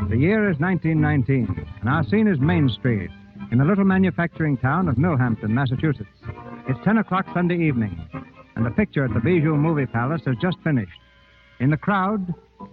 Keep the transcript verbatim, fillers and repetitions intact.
The year is nineteen nineteen, and our scene is Main Street, in the little manufacturing town of Millhampton, Massachusetts. It's ten o'clock Sunday evening, and the picture at the Bijou Movie Palace has just finished. In the crowd,